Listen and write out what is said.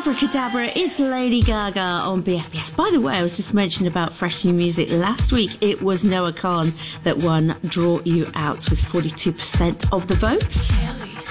Abracadabra, it's Lady Gaga on BFBS. By the way, I was just mentioning about fresh new music. Last week, it was Noah Khan that won Draw You Out with 42% of the votes.